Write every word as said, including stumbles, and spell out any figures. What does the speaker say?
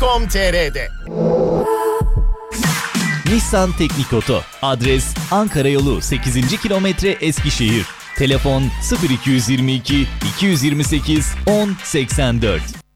nokta com nokta tr'de. Nissan Teknik Oto. Adres Ankara Yolu sekizinci kilometre Eskişehir. Telefon sıfır iki yüz yirmi iki iki yüz yirmi sekiz on seksen dört.